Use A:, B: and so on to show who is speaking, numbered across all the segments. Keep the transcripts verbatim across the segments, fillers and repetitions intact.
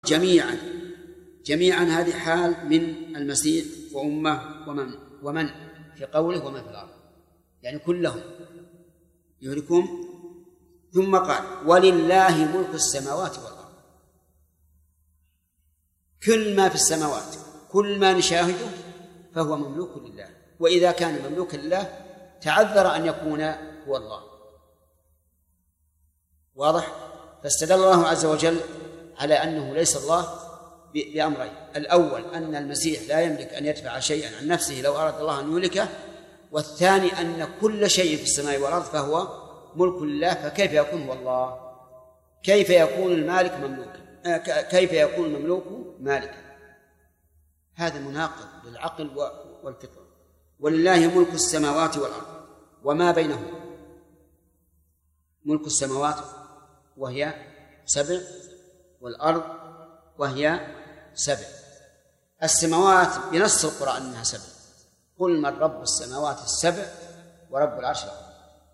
A: جميعا جميعا هذه حال من المسيح وأمه ومن ومن في قوله ومن في الأرض، يعني كلهم يهلكهم. ثم قال ولله ملك السماوات والأرض، كل ما في السماوات كل ما نشاهده فهو مملوك لله، وإذا كان مملوكا لله تعذر أن يكون هو الله. واضح؟ فاستدل الله عز وجل على أنه ليس الله بأمرين: الأول أن المسيح لا يملك أن يدفع شيئا عن نفسه لو أراد الله أن يهلكه، والثاني أن كل شيء في السماء والأرض فهو ملك لله، فكيف يكون هو الله؟ كيف يكون المالك مملوكا؟ كيف يكون المملوك مالكا؟ هذا مناقض للعقل والفطرة. ولله ملك السماوات والأرض وما بينهما. ملك السماوات وهي سبع، والأرض وهي سبع. السماوات بنص القرآن أنها سبع: قل من رب السماوات السبع ورب العرش العظيم.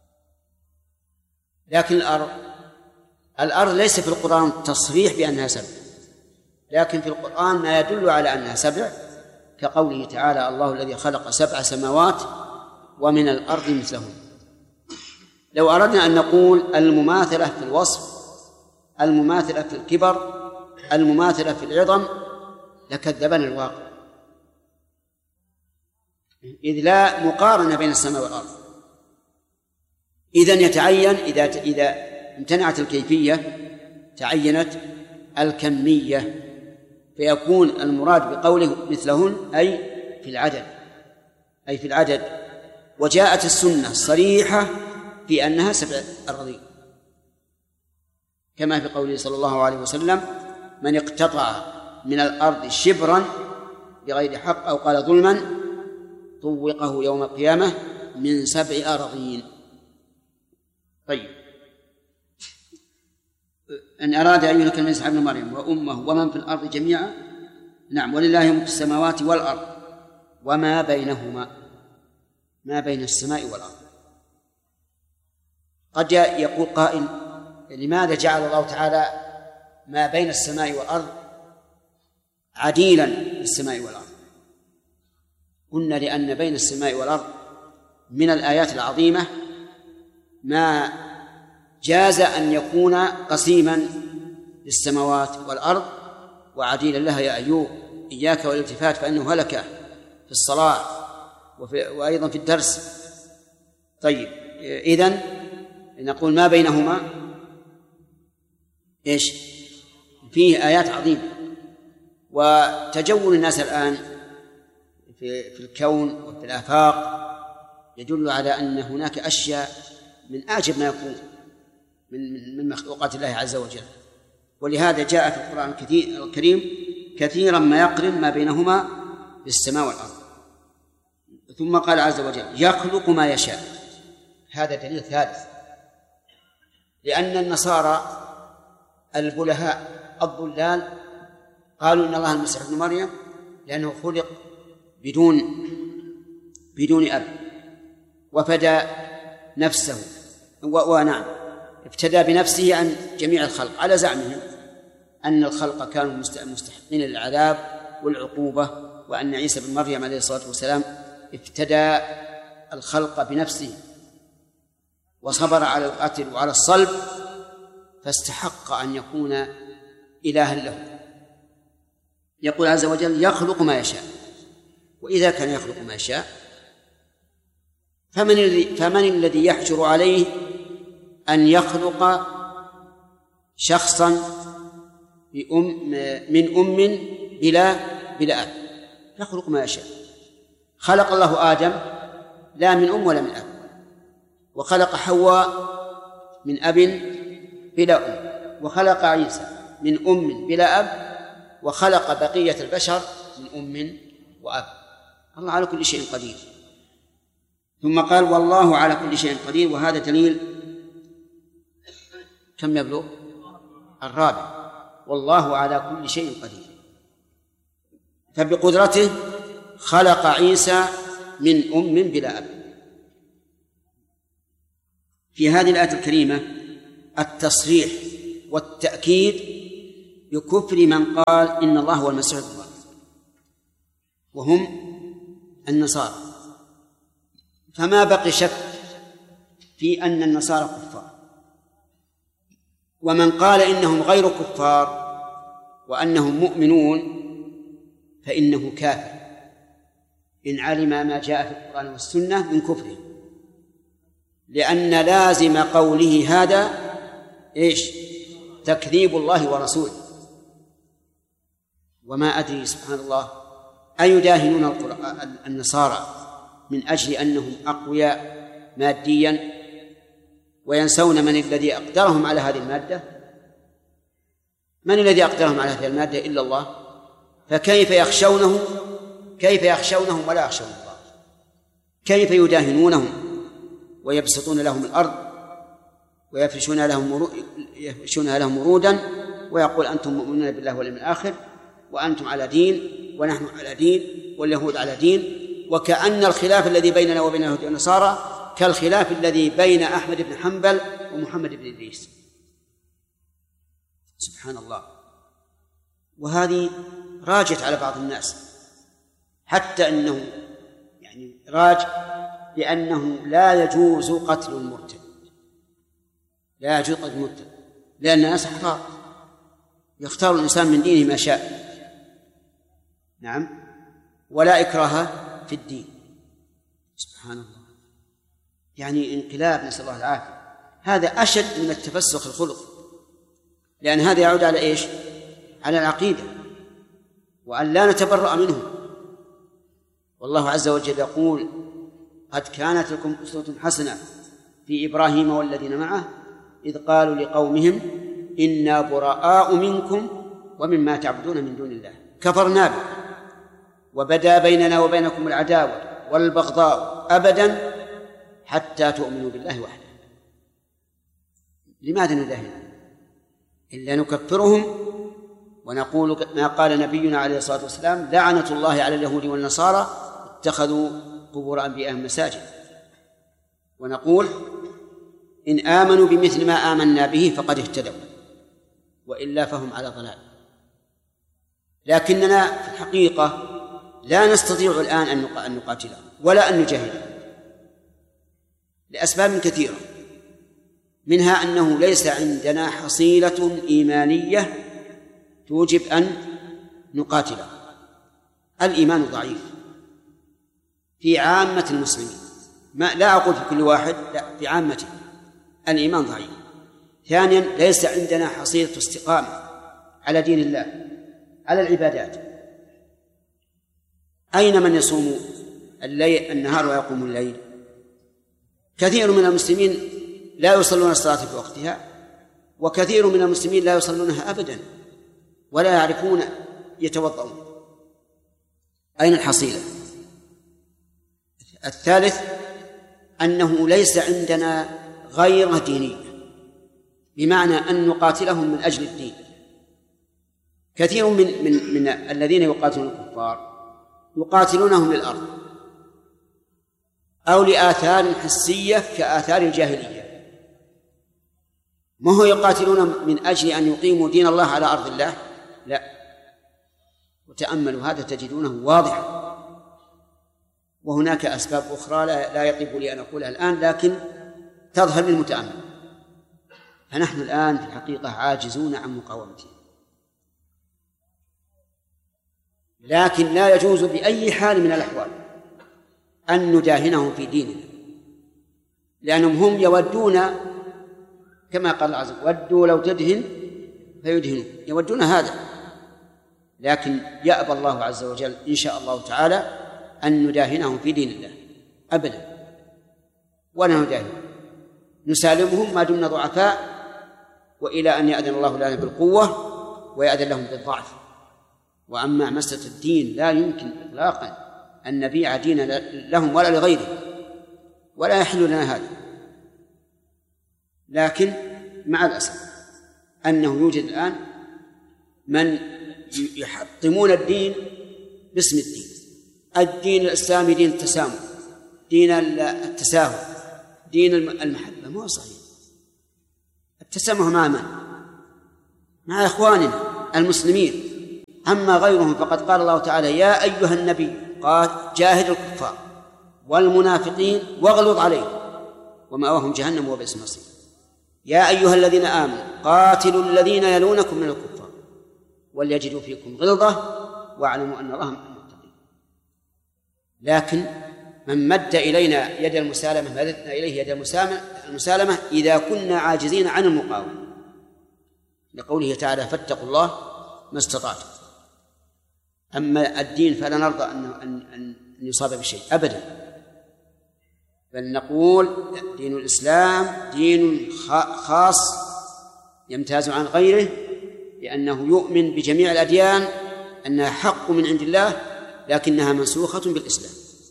A: لكن الأرض الأرض ليس في القرآن تصريح بأنها سبع، لكن في القرآن ما يدل على أنها سبع، كقوله تعالى: الله الذي خلق سبع سماوات ومن الأرض مثلهن. لو أردنا أن نقول المماثلة في الوصف، المماثلة في الكبر، المماثلة في العظم، لكذبنا الواقع، إذ لا مقارنة بين السماء والأرض. إذن يتعين إذا إذا امتنعت الكيفية تعينت الكمية، فيكون المراد بقوله مثلهن أي في العدد، أي في العدد. وجاءت السنة صريحة في أنها سبع أراضين، كما في قوله صلى الله عليه وسلم: من اقتطع من الأرض شبرا بغير حق أو قال ظلما طوقه يوم القيامة من سبع أراضين. طيب، أن أراد أن يهلك المسيح ابن مريم وأمه ومن في الأرض جميعا. نعم، ولله ملك السماوات والأرض وما بينهما، ما بين السماء والأرض. قد يقول قائل: لماذا جعل الله تعالى ما بين السماء والأرض عديلا للسماء والأرض؟ قلنا لأن بين السماء والأرض من الآيات العظيمة ما جاز أن يكون قسيما للسماوات والأرض وعديلا لها. يا أيوب إياك والالتفات فإنه هلك في الصلاة وفي وأيضا في الدرس. طيب، إذن نقول ما بينهما إيش؟ فيه آيات عظيمة. وتجول الناس الآن في في الكون وفي الآفاق يدل على أن هناك أشياء من أعجب ما يكون من من مخلوقات الله عز وجل. ولهذا جاء في القرآن الكريم كثيرا ما يقرن ما بينهما بالسماء والأرض. ثم قال عز وجل: يخلق ما يشاء. هذا دليل ثالث، لأن النصارى البلهاء الضلال قالوا إن الله المسيح ابن مريم لأنه خلق بدون بدون أب وفدى نفسه، ونعم ابتدى بنفسه عن جميع الخلق، على زعمهم أن الخلق كانوا مستحقين للعذاب والعقوبة، وأن عيسى بن مريم عليه الصلاة والسلام ابتدى الخلق بنفسه وصبر على القتل وعلى الصلب فاستحق أن يكون إلها له. يقول عز وجل: يخلق ما يشاء. وإذا كان يخلق ما يشاء فمن الذي فمن الذي يحجر عليه أن يخلق شخصا بأم من أم بلا بلا أب؟ يخلق ما يشاء. خلق الله آدم لا من أم ولا من أب، وخلق حواء من أب بلا أم، وخلق عيسى من أم بلا أب، وخلق بقية البشر من أم وأب. الله على كل شيء قدير. ثم قال: والله على كل شيء قدير. وهذا دليل كم يبلغ؟ الرابع. والله على كل شيء قدير. فبقدرته خلق عيسى من أم بلا أب. في هذه الآية الكريمة التصريح والتأكيد بكفر من قال إن الله هو المسيح ابن الله، وهم النصارى. فما بقي شك في أن النصارى كفار. ومن قال إنهم غير كفار وأنهم مؤمنون فإنه كافر إن علم ما جاء في القرآن والسنة من كفره، لأن لازم قوله هذا إيش؟ تكذيب الله ورسوله. وما أدري سبحان الله أيداهنون النصارى من أجل أنهم أقوياء ماديا وينسون من الذي أقدرهم على هذه المادة؟ من الذي أقدرهم على هذه المادة إلا الله؟ فكيف يخشونه كيف يخشونهم ولا يخشون الله؟ كيف يداهنونهم ويبسطون لهم الأرض ويفرشونها لهم يفرشونها لهم ورودا ويقول أنتم مؤمنون بالله واليوم الآخر وأنتم على دين ونحن على دين واليهود على دين، وكأن الخلاف الذي بيننا وبين اليهود والنصارى كالخلاف الذي بين أحمد بن حنبل ومحمد بن إدريس. سبحان الله. وهذه راجت على بعض الناس، حتى أنه يعني راج بأنه لا يجوز قتل المرتد، لا يجوز قتل المرتد، لأن الناس أحرار يختار الإنسان من دينه ما شاء. نعم، ولا إكراه في الدين. سبحان الله، يعني انقلاب، نسأل الله العافية. هذا أشد من التفسخ الخلق، لأن هذا يعود على إيش؟ على العقيدة، وأن لا نتبرأ منه. والله عز وجل يقول قد كانت لكم أسوة حسنة في إبراهيم والذين معه إذ قالوا لقومهم إنا براء منكم ومما تعبدون من دون الله كفرنا بكم وبدا بيننا وبينكم العداوة والبغضاء أبدا حتى تؤمنوا بالله وحده. لماذا نداهن؟ إلا نكفرهم ونقول ما قال نبينا عليه الصلاة والسلام لعنة الله على اليهود والنصارى اتخذوا قبور أنبيائهم مساجد، ونقول إن آمنوا بمثل ما آمنا به فقد اهتدوا وإلا فهم على ضلال. لكننا في الحقيقة لا نستطيع الآن أن نقاتلهم ولا أن نجاهدهم لأسباب كثيرة، منها أنه ليس عندنا حصيلة إيمانية توجب أن نقاتله. الإيمان ضعيف في عامة المسلمين، ما لا أقول في كل واحد، لا، في عامته الإيمان ضعيف. ثانيا ليس عندنا حصيلة استقامة على دين الله، على العبادات. أين من يصوم الليل النهار ويقوم الليل؟ كثير من المسلمين لا يصلون الصلاة في وقتها، وكثير من المسلمين لا يصلونها أبدا ولا يعرفون يتوضؤون. أين الحصيلة؟ الثالث أنه ليس عندنا غير دينية، بمعنى أن نقاتلهم من أجل الدين. كثير من, من, من الذين يقاتلون الكفار يقاتلونهم للأرض أو لآثار حسية كآثار الجاهلية، ما هو يقاتلون من أجل أن يقيموا دين الله على أرض الله، لا. وتأملوا هذا تجدونه واضحا. وهناك أسباب أخرى لا يطيب لي أن أقولها الآن، لكن تظهر للمتأمل. فنحن الآن في الحقيقة عاجزون عن مقاومته، لكن لا يجوز بأي حال من الأحوال أن نداهنهم في ديننا، لأنهم هم يودون كما قال الله عز وجل ودوا لو تدهن فيدهنون، يودون هذا. لكن يأبى الله عز وجل إن شاء الله تعالى أن نداهنهم في دين الله أبدا، ولا نداهن، نسالمهم ما دمنا ضعفاء، وإلى أن يأذن الله لنا بالقوة ويأذن لهم بالضعف. وأما مسألة الدين لا يمكن إطلاقا أن نبيع ديننا لهم ولا لغيرهم، ولا يحل لنا هذا. لكن مع الأسف أنه يوجد الآن من يحطمون الدين باسم الدين. الدين الإسلامي دين التسامح، دين التساهل، دين المحبة. ما هو صحيح. التسامح مع من؟ مع إخواننا المسلمين. أما غيرهم فقد قال الله تعالى: يا أيها النبي جاهد الكفار والمنافقين واغلظ عليهم ومأواهم جهنم وبئس المصير. يا أيها الذين آمنوا قاتلوا الذين يلونكم من الكفار وليجدوا فيكم غلظة واعلموا أن الله مع المتقين. لكن من مد إلينا يد المسالمة مددنا إليه يد المسالمة إذا كنا عاجزين عن المقاومة، لقوله تعالى: فاتقوا الله ما استطعتم. أما الدين فلا نرضى أن أن يصاب بشيء أبدا، بل نقول دين الإسلام دين خاص يمتاز عن غيره لأنه يؤمن بجميع الأديان أنها حق من عند الله لكنها منسوخة بالإسلام.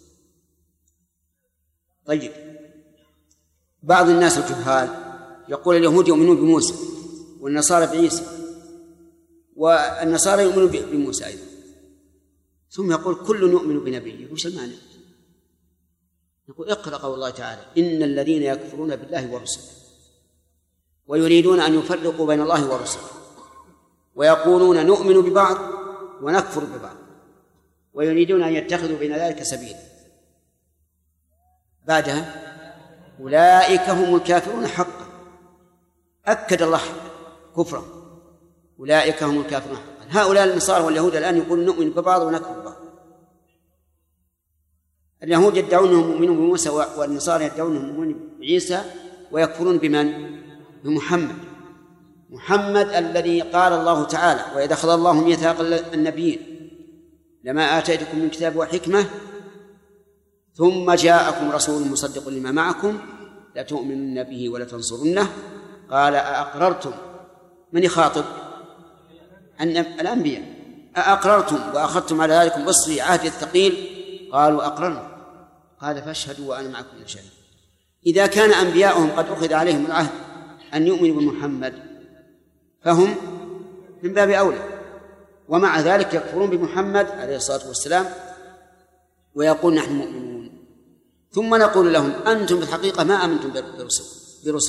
A: طيب، بعض الناس الجهال يقول اليهود يؤمنون بموسى والنصارى بعيسى والنصارى يؤمنون بموسى أيضا، ثم يقول كل يؤمن بنبيه. وش المعنى؟ نقول: اقرأ قول الله تعالى: إن الذين يكفرون بالله ورسله ويريدون أن يفرقوا بين الله ورسله ويقولون نؤمن ببعض ونكفر ببعض ويريدون أن يتخذوا بين ذلك سبيلا. بعدها: أولئك هم الكافرون حقا. أكد الله كفرهم: أولئك هم الكافرون حقا. هؤلاء النصارى واليهود الآن يقولون نؤمن ببعض ونكفر ببعض. اليهود يدعون أنهم مؤمنون بموسى والنصارى يدعون أنهم مؤمنون بعيسى ويكفرون بمن؟ بمحمد. محمد الذي قال الله تعالى: وإذا أخذ الله ميثاق النبيين لما آتيتكم من كتاب وحكمة ثم جاءكم رسول مصدق لما معكم لتؤمنن به ولتنصرنه قال: أأقررتم؟ من يخاطب؟ أن الأنبياء: أأقررتم وأخذتم على ذلك بصري عهد الثقيل؟ قالوا: أقررنا. قال: فاشهدوا وأنا معكم من الشهيد. إذا كان أنبياؤهم قد أخذ عليهم العهد أن يؤمنوا بمحمد فهم من باب أولى، ومع ذلك يكفرون بمحمد عليه الصلاة والسلام ويقول نحن مؤمنون. ثم نقول لهم: أنتم بالحقيقة ما آمنتم برسل برسل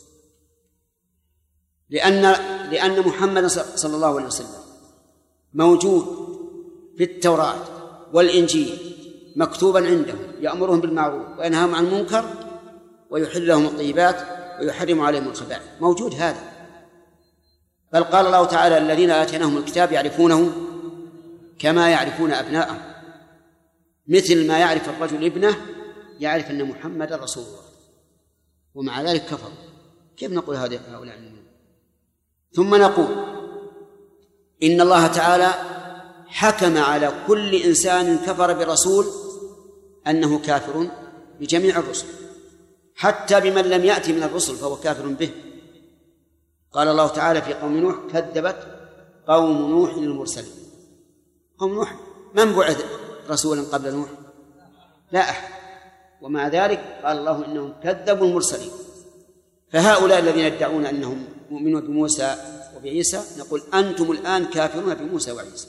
A: لأن لأن محمد صلى الله عليه وسلم موجود في التوراة والإنجيل مكتوبا عندهم يأمرهم بالمعروف وينهاهم عن المنكر ويحل لهم الطيبات ويحرم عليهم الخبائث، موجود هذا. بل قال الله تعالى: الذين آتيناهم الكتاب يعرفونه كما يعرفون أبناءهم، مثل ما يعرف الرجل ابنه يعرف أن محمد رسول الله، ومع ذلك كفر. كيف نقول هؤلاء المؤمنون؟ ثم نقول إن الله تعالى حكم على كل إنسان كفر برسول أنه كافر بجميع الرسل، حتى بمن لم يأتي من الرسل فهو كافر به. قال الله تعالى في قوم نوح: كذبت قوم نوح المرسلين. قوم نوح من بعث رسولا قبل نوح؟ لا أحد، ومع ذلك قال الله إنهم كذبوا المرسلين. فهؤلاء الذين يدعون أنهم مؤمنون بموسى وبعيسى نقول: أنتم الآن كافرون بموسى وعيسى،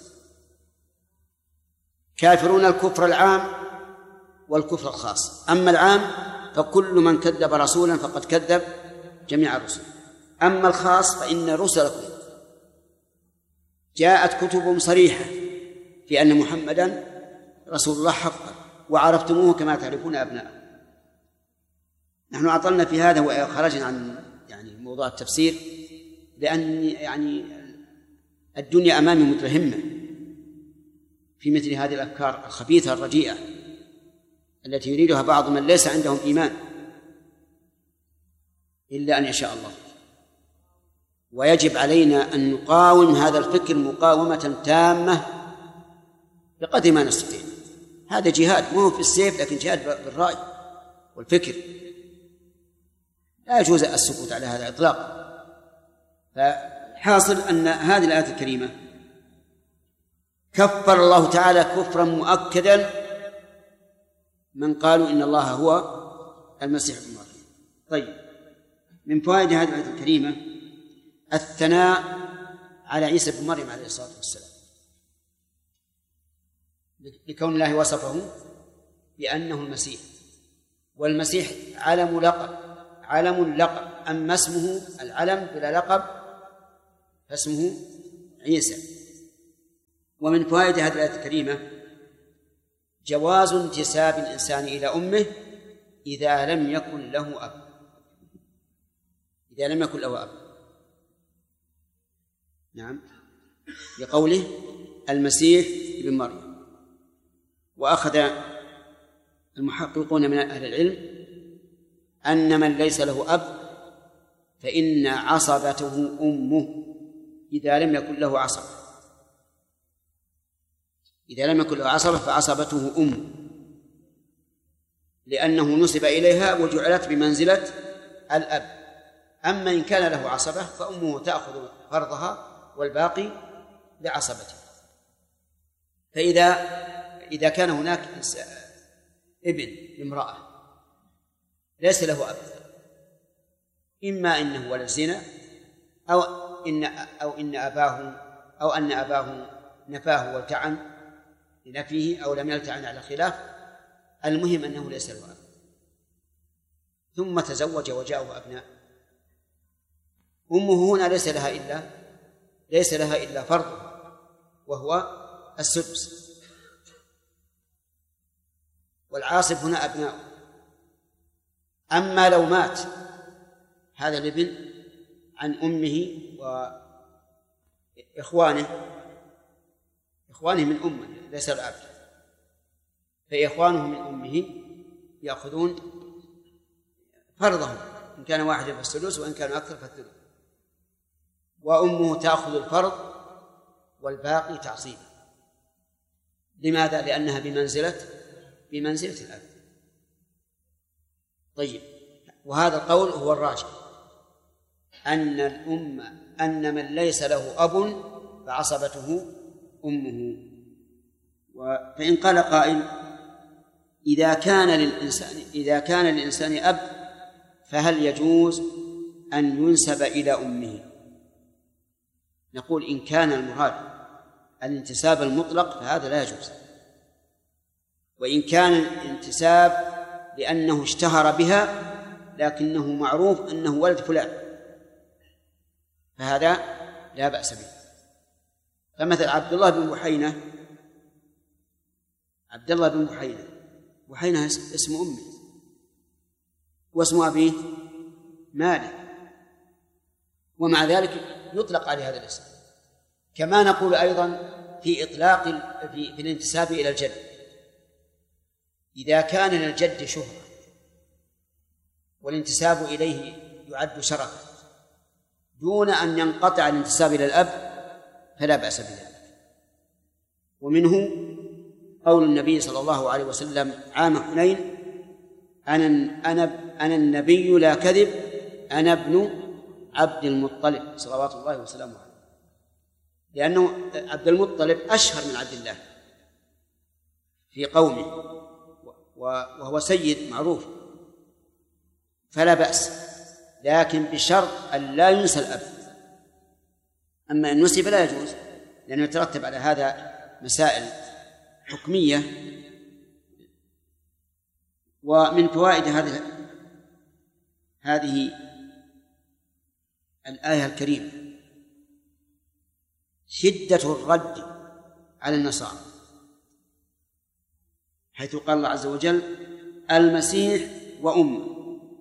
A: كافرون الكفر العام والكفر الخاص. أما العام فكل من كذب رسولا فقد كذب جميع الرسل. أما الخاص فإن رسلكم جاءت كتب صريحة في أن محمدا رسول الله حقا وعرفتموه كما تعرفون أبناء. نحن عطلنا في هذا وخرجنا عن يعني موضوع التفسير، لأن يعني الدنيا أمامي متهمة في مثل هذه الأفكار الخبيثة الرديئة التي يريدها بعض من ليس عندهم إيمان إلا أن يشاء الله. ويجب علينا أن نقاوم هذا الفكر مقاومة تامة بقدر ما نستطيع. هذا جهاد، مو في السيف لكن جهاد بالرأي والفكر. لا يجوز السكوت على هذا إطلاقا. فحاصل أن هذه الآية الكريمة كفر الله تعالى كفرا مؤكدا من قالوا إن الله هو المسيح ابن مريم. طيب، من فوائد هذه الآية الكريمة الثناء على عيسى بن مريم عليه الصلاة والسلام، لكون الله وصفه بأنه المسيح، والمسيح علم لقب علم لقب أما اسمه العلم بلا لقب فاسمه عيسى. ومن فوائد هذه الآية الكريمة جواز انتساب الإنسان إلى أمه إذا لم يكن له أب، إذا لم يكن له أب. نعم، لقوله المسيح ابن مريم. وأخذ المحققون من أهل العلم أن من ليس له أب فإن عصبته أمه إذا لم يكن له عصبة، إذا لم يكن له عصبة فعصبته أمه، لأنه نسب إليها وجعلت بمنزلة الأب. أما إن كان له عصبة فأمه تأخذ فرضها والباقي لعصبته. فإذا إذا كان هناك ابن لامرأة ليس له أب، إما إنه ولد زنا أو إن أو إن أباه أو أن أباه نفاه والتعن لنفيه أو لم يلتعن على خلاف، المهم أنه ليس له أب، ثم تزوج وجاءه أبناء. أمه هنا ليس لها إلا ليس لها إلا فرضها وهو السدس، والعاصب هنا أبناء. أما لو مات هذا الابن عن أمه وإخوانه إخوانه من أمه ليس الأب، فإخوانه من أمه يأخذون فرضهم إن كان واحدا فالسدس وإن كان أكثر فالثلث، وأمه تأخذ الفرض والباقي تعصيبا. لماذا؟ لأنها بمنزلة بمنزلة الأب. طيب، وهذا القول هو الراجح، أن الأم أن من ليس له أب فعصبته أمه. فإن قال قائل إذا كان للإنسان إذا كان للإنسان أب فهل يجوز أن ينسب إلى أمه؟ نقول إن كان المراد الانتساب المطلق فهذا لا يجوز، وإن كان الانتساب لأنه اشتهر بها لكنه معروف أنه ولد فلان فهذا لا بأس به. فمثل عبد الله بن بحينة عبد الله بن بحينة بحينة اسم أمه، واسم أبيه مالك، ومع ذلك يطلق عليه هذا الاسم. كما نقول أيضا في إطلاق في, في الانتساب إلى الجد، إذا كان للجد شهرة والانتساب إليه يعد شرفا دون أن ينقطع الانتساب إلى الأب فلا بأس بذلك. ومنه قول النبي صلى الله عليه وسلم عام حنين أنا, أنا, أنا النبي لا كذب أنا ابن عبد المطلب صلوات الله وسلامه عليه، لأنه عبد المطلب أشهر من عبد الله في قومه وهو سيد معروف، فلا بأس، لكن بشرط أن لا ينسى الأب. أما أن نسي فلا يجوز، لأنه يترتب على هذا مسائل حكمية. ومن فوائد هذه هذه الآية الكريمة شدة الرد على النصارى، حيث قال الله عز وجل المسيح وأمه،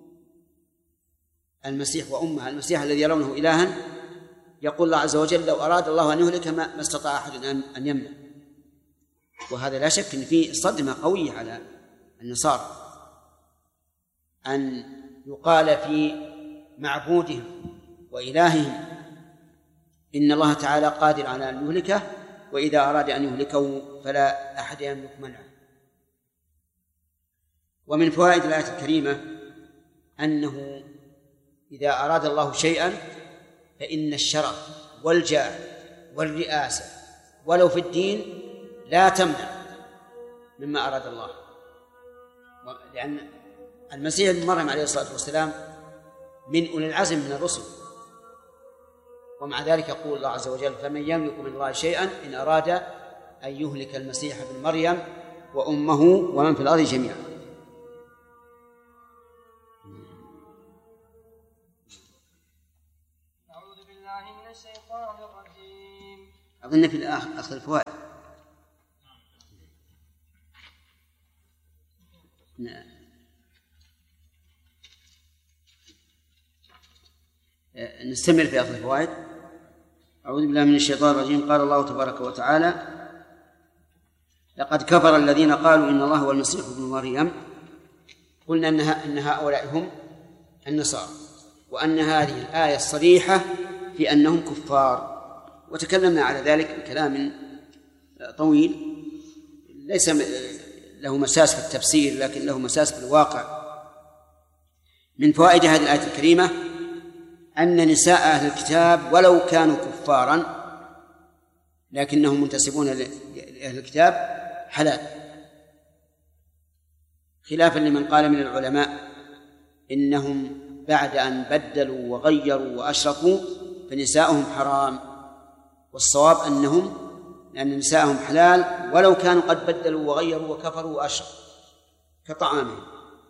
A: المسيح وأمه، المسيح الذي يرونه إلها، يقول الله عز وجل لو أراد الله أن يهلك ما استطاع أحد أن يمنع. وهذا لا شك أن فيه صدمة قوية على النصارى أن يقال في معبودهم وإلههم إن الله تعالى قادر على أن يهلكه، وإذا أراد أن يهلكه فلا أحد يملك منعه. ومن فوائد الآية الكريمة أنه إذا أراد الله شيئا فإن الشرف والجاه والرئاسة ولو في الدين لا تمنع مما أراد الله، لأن المسيح ابن مريم عليه الصلاة والسلام من أولي العزم من الرسل، ومع ذلك يقول الله عز وجل فمن يملك من الله شيئا إن أراد أن يهلك المسيح ابن مريم وأمه ومن في الأرض جميعا.
B: أعوذ بالله من الشيطان الرجيم.
A: أظن في أخذ الفوائد. نستمر في أخذ الفوائد. أعوذ بالله من الشيطان الرجيم. قال الله تبارك وتعالى: لقد كفر الذين قالوا إن الله هو المسيح ابن مريم. قلنا إنها إن هؤلاء هم النصارى، وأن هذه الآية الصريحة في أنهم كفار، وتكلمنا على ذلك بكلام طويل ليس له مساس في التفسير لكن له مساس في الواقع. من فوائد هذه الآية الكريمة أن نساء أهل الكتاب ولو كانوا كفارا لكنهم منتسبون لأهل الكتاب حلال، خلافا لمن قال من العلماء إنهم بعد أن بدلوا وغيروا وأشركوا فنساءهم حرام، والصواب أنهم لأن نساءهم حلال ولو كانوا قد بدلوا وغيروا وكفروا وأشركوا كطعامهم.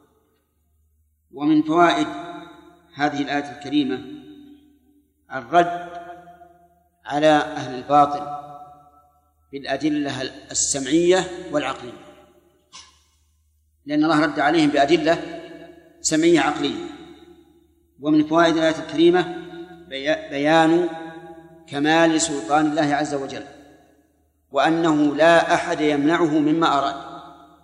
A: ومن فوائد هذه الآية الكريمة الرد على أهل الباطل بالأدلة السمعية والعقلية، لأن الله رد عليهم بأدلة سمعية عقلية. ومن فوائد الآية الكريمة بيان كمال سلطان الله عز وجل، وأنه لا أحد يمنعه مما أراد،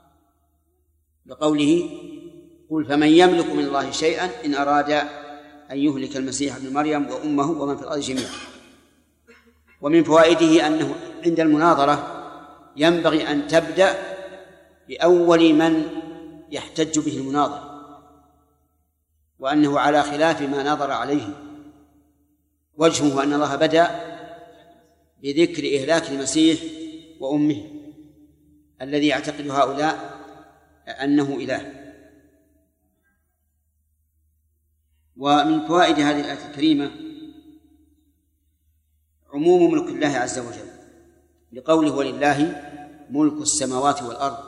A: بقوله: قل فمن يملك من الله شيئا إن أراد أن يهلك المسيح ابن مريم وأمه ومن في الأرض جميعا. ومن فوائده أنه عند المناظرة ينبغي أن تبدأ بأول من يحتج به المناظر، وأنه على خلاف ما نظر عليه. وجهه أن الله بدأ بذكر إهلاك المسيح وأمه الذي يعتقد هؤلاء أنه إله. ومن فوائد هذه الآية الكريمة عموم ملك الله عز وجل، لقوله: ولله ملك السماوات والأرض.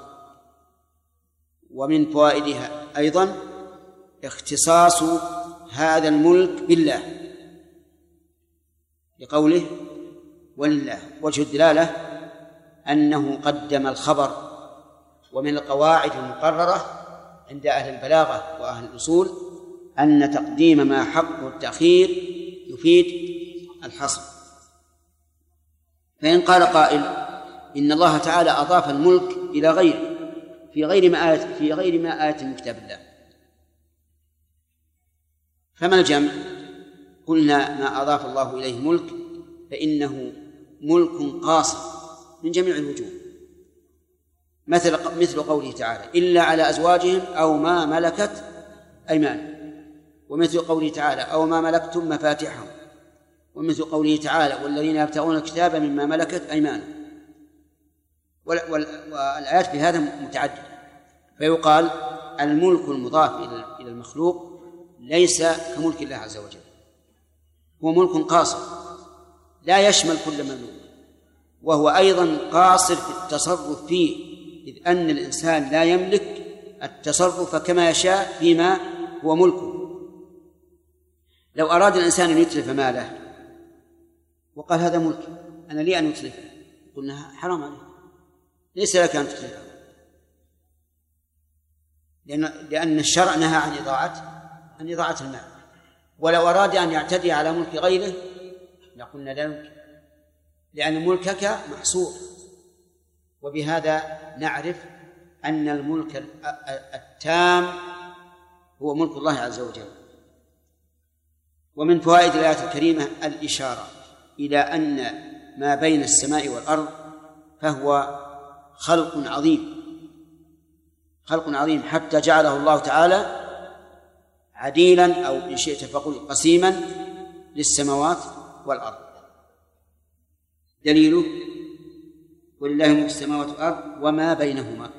A: ومن فوائدها أيضا اختصاص هذا الملك بالله، لقوله: ولله. وجه الدلالة أنه قدم الخبر. ومن القواعد المقررة عند أهل البلاغة وأهل الأصول أن تقديم ما حقه التأخير يفيد الحصر. فإن قال قائل إن الله تعالى أضاف الملك إلى غيره في غير ما آية في غير ما آية من كتاب الله، فما الجمع؟ قلنا: ما أضاف الله إليه ملك فإنه ملك قاصر من جميع الوجوه، مثل مثل قوله تعالى: إلا على أزواجهم أو ما ملكت أيمانهم، ومثل قوله تعالى: أو ما ملكتم مفاتحهم، ومثل قوله تعالى: والذين يبتغون الكتاب مما ملكت أيمانهم. والآيات في هذا متعددة، فيقال الملك المضاف إلى المخلوق ليس كملك الله عز وجل، هو ملك قاصر لا يشمل كل مملوك، وهو أيضا قاصر في التصرف فيه، إذ أن الإنسان لا يملك التصرف كما يشاء فيما هو ملكه. لو أراد الإنسان أن يتلف ماله وقال: هذا ملك أنا لي أن أتلفه، قلنا: حرام عليك، ليس لك أن تتلفه، لأن لأن الشرع نهى عن إضاعة عن إضاعة المال. ولو أراد أن يعتدي على ملك غيره لقلنا لا يمكن، لأن ملكك محصور. وبهذا نعرف أن الملك التام هو ملك الله عز وجل. ومن فوائد الآية الكريمة الإشارة إلى أن ما بين السماء والأرض فهو خلق عظيم، خلق عظيم، حتى جعله الله تعالى عديلا أو إن شئت فقل قسيما للسماوات والأرض. دليله: ولله ملك السماوات والأرض وما بينهما.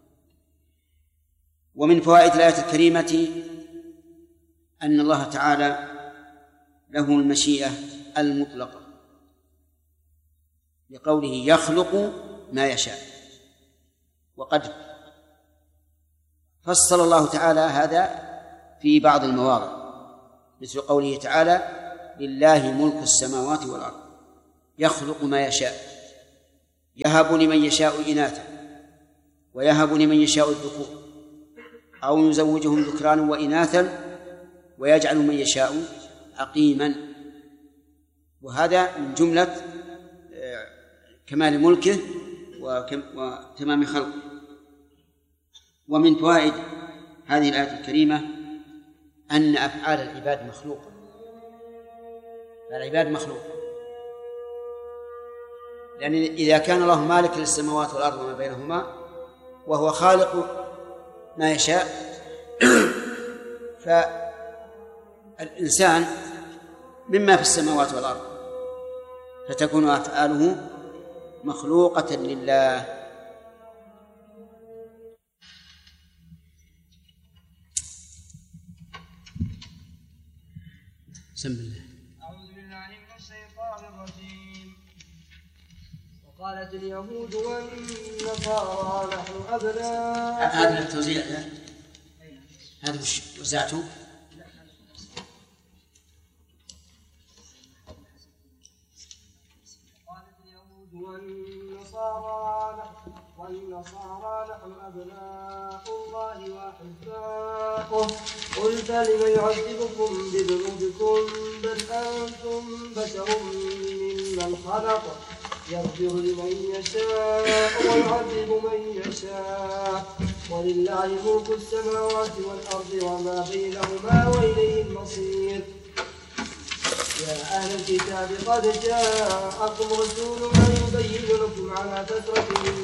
A: ومن فوائد الآية الكريمة أن الله تعالى له المشيئة المطلقة، لقوله: يخلق ما يشاء. وقد فصل الله تعالى هذا في بعض المواضع، مثل قوله تعالى: لله ملك السماوات والأرض، يخلق ما يشاء، يهب لمن يشاء إناثا ويهب لمن يشاء الذكور أو يزوجهم ذكرانا وإناثا ويجعل من يشاء عقيما. وهذا من جملة كمال ملكه وتمام خلقه. ومن فوائد هذه الآية الكريمة أن أفعال العباد مخلوقة، العباد مخلوقة، لأن إذا كان الله مالك للسماوات والأرض وما بينهما وهو خالق ما يشاء فالإنسان مما في السماوات والأرض، فتكون أفعاله مخلوقة لله. بسم الله.
B: أعوذ بالله من الشيطان الرجيم. وقالت اليهود والنصارى نحن أبناء.
A: هذا التوزيع هذا وزعته.
B: وقالت اليهود والنصارى والنصارى نحن أبناء الله وأحباؤه قل فلم يعذبكم بذنوبكم بل أنتم بشر ممن خلق يغفر لمن يشاء ويعذب من يشاء ولله ملك السماوات والأرض وما بينهما وإليه المصير. يا أهل الكتاب قد جاءكم رسولنا يبين لكم على فترة